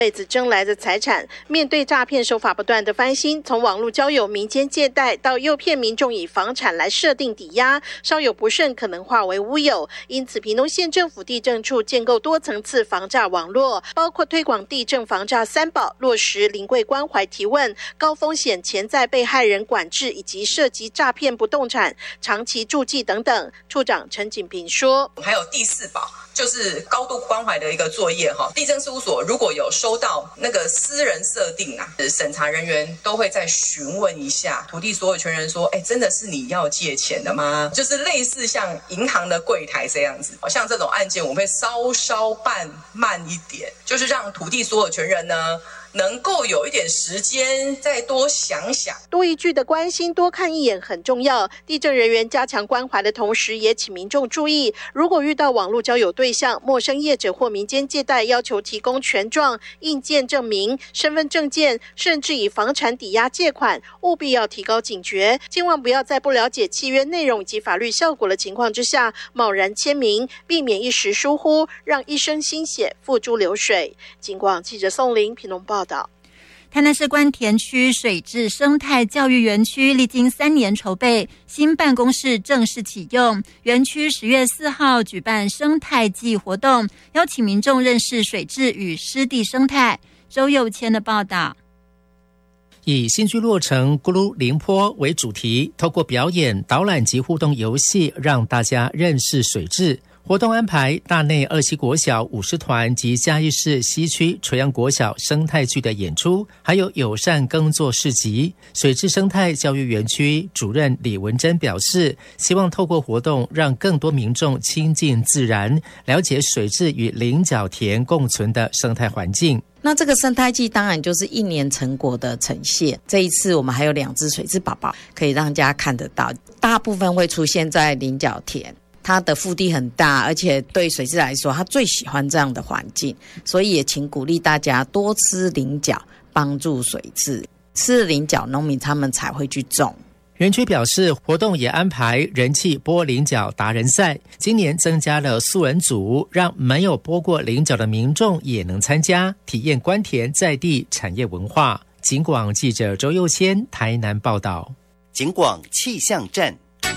辈子争来的财产。面对诈骗手法不断的翻新，从网络交友、民间借贷到诱骗民众以房产来设定抵押，稍有不慎可能化为乌有。因此屏东县政府地政处建构多层次防诈网络，包括推广地政防诈三宝，落实临柜关怀提问、高风险潜在被害人管制，以及涉及诈骗不动产长期住记等等。处长陈锦平说， 还有第四宝就是高度关怀的一个作业哈。地政事务所如果有收到那个私人设定审查人员都会再询问一下土地所有权人说，真的是你要借钱的吗？就是类似像银行的柜台这样子，像这种案件我们会稍办慢一点，就是让土地所有权人呢能够有一点时间再多想想。 多一句的关心，多看一眼很重要。地政人员加强关怀的同时，也请民众注意，如果遇到网络交友对象、陌生业者或民间借贷要求提供权状、印鉴证明、身份证件，甚至以房产抵押借款，务必要提高警觉，千万不要在不了解契约内容以及法律效果的情况之下贸然签名，避免一时疏忽，让一生心血付诸流水。警广记者宋玲屏东报道。 台南市官田区水质生态教育园区历经3年筹备，新办公室正式启用。园区10月4号举办生态季活动，邀请民众认识水质与湿地生态。周佑谦的报道。 以新居落成咕噜凌波为主题，透过表演、导览及互动游戏，让大家认识水质。活动安排大内二期国小舞狮团及嘉义市西区垂杨国小生态剧的演出，还有友善耕作市集。水质生态教育园区主任李文珍表示，希望透过活动让更多民众亲近自然，了解水质与菱角田共存的生态环境。 那这个生态季当然就是1年成果的呈现，这一次我们还有2只水质宝宝可以让大家看得到，大部分会出现在菱角田，它的腹地很大，而且对水质来说它最喜欢这样的环境，所以也请鼓励大家多吃菱角，帮助水质，吃了菱角农民他们才会去种。 园区表示，活动也安排人气剥菱角达人赛，今年增加了素人组，让没有剥过菱角的民众也能参加，体验官田在地产业文化。警广记者周佑谦台南报道。 警广气象站。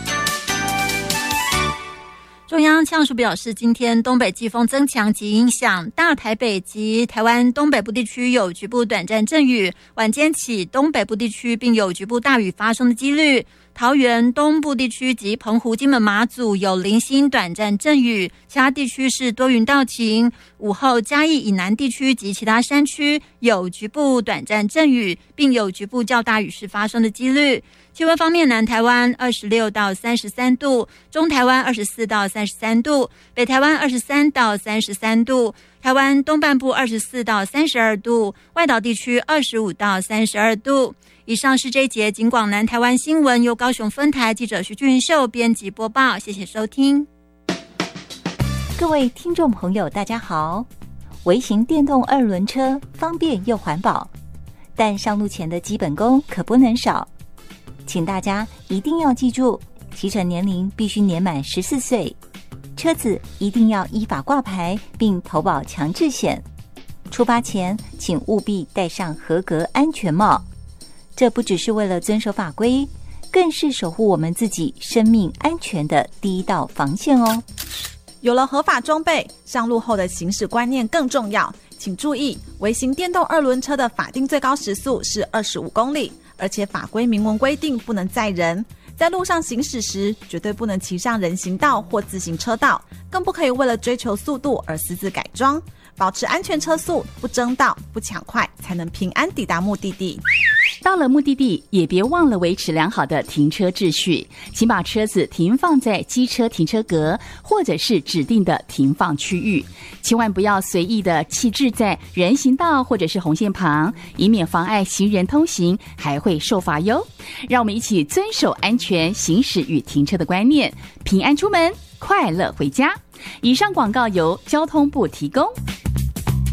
中央气象署表示，今天东北季风增强及影响大台北及台湾东北部地区有局部短暂阵雨，晚间起东北部地区并有局部大雨发生的几率。桃园东部地区及澎湖、金门、马祖有零星短暂阵雨，其他地区是多云到晴。午后嘉义以南地区及其他山区有局部短暂阵雨，并有局部较大雨势发生的几率。气温方面，南台湾26到33度，中台湾24到33度，北台湾23到33度，台湾东半部24到32度，外岛地区25到32度。以上是这一节警广南台湾新闻，由高雄分台记者徐俊秀编辑播报，谢谢收听。 各位听众朋友大家好，微型电动2轮车方便又环保，但上路前的基本功可不能少，请大家一定要记住，骑乘年龄必须年满14岁，车子一定要依法挂牌并投保强制险，出发前请务必戴上合格安全帽，这不只是为了遵守法规，更是守护我们自己生命安全的第一道防线哦。 有了合法装备，上路后的行驶观念更重要。请注意，微型电动2轮车的法定最高时速是25公里，而且法规明文规定不能载人。在路上行驶时，绝对不能骑上人行道或自行车道，更不可以为了追求速度而私自改装。保持安全车速，不争道，不抢快，才能平安抵达目的地。 到了目的地，也别忘了维持良好的停车秩序，请把车子停放在机车停车格或者是指定的停放区域，千万不要随意的弃置在人行道或者是红线旁，以免妨碍行人通行，还会受罚哟。让我们一起遵守安全行驶与停车的观念，平安出门，快乐回家。以上广告由交通部提供。